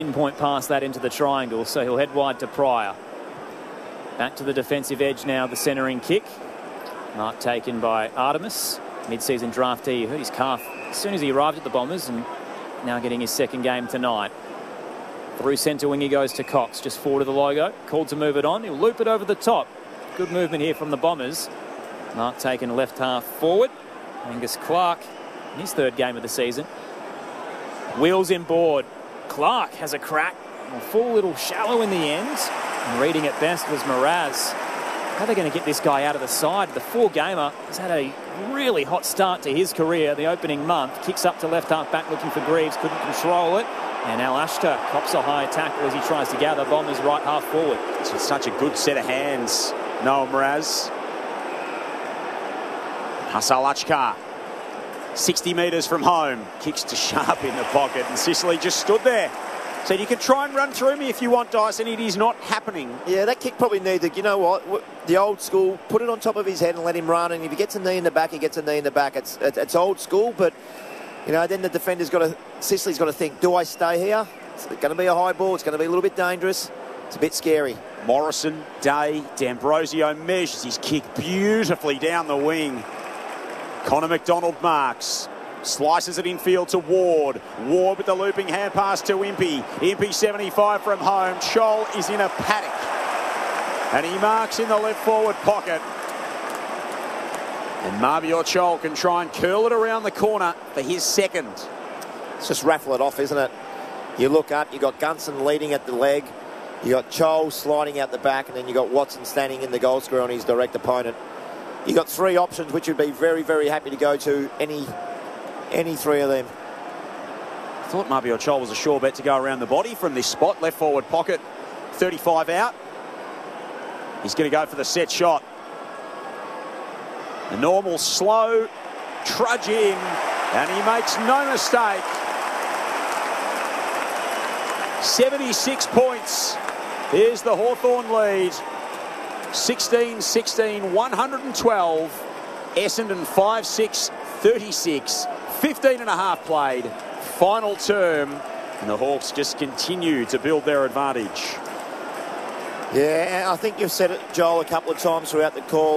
Point past that into the triangle, so he'll head wide to Pryor. Back to the defensive edge now, the centering kick. Mark taken by Artemis, mid-season draftee, hurt his calf as soon as he arrived at the Bombers, and now getting his second game tonight. Through centre wing he goes to Cox, just forward of the logo, called to move it on. He'll loop it over the top. Good movement here from the Bombers. Mark taken left half forward. Angus Clark in his third game of the season. Wheels inboard. Clark has a crack. A full little shallow in the end. And reading it best was Mraz. How are they going to get this guy out of the side? The four-gamer has had a really hot start to his career the opening month. Kicks up to left half back looking for Greaves. Couldn't control it. And Al Ashtar cops a high tackle as he tries to gather Bombers right half forward. It's such a good set of hands, Noah Mraz. Hasal Achkar, 60 metres from home, kicks to Sharp in the pocket, and Sicily just stood there. Said, you can try and run through me if you want, Dyson. It is not happening. Yeah, that kick probably needed, you know what, the old school, put it on top of his head and let him run, and if he gets a knee in the back, he gets a knee in the back. It's old school, but, you know, then the defender's got to, Sicily's got to think, do I stay here? It's going to be a high ball, it's going to be a little bit dangerous, it's a bit scary. Morrison, Day, D'Ambrosio measures his kick beautifully down the wing. Connor McDonald marks. Slices it infield to Ward. Ward with the looping hand pass to Impey. Impey 75 from home. Chol is in a paddock. And he marks in the left forward pocket. And Mabior Chol can try and curl it around the corner for his second. It's just raffle it off, isn't it? You look up, you got Gunson leading at the leg. You got Chol sliding out the back, and then you got Watson standing in the goal square on his direct opponent. You got three options, which would be very, very happy to go to any three of them. I thought Mabior Chol was a sure bet to go around the body from this spot. Left forward pocket, 35 out. He's going to go for the set shot. The normal slow trudge in, and he makes no mistake. 76 points. Here's the Hawthorn lead. 16-16, 112. Essendon 5-6, 36. 15 and a half played. Final term. And the Hawks just continue to build their advantage. Yeah, I think you've said it, Joel, a couple of times throughout the call.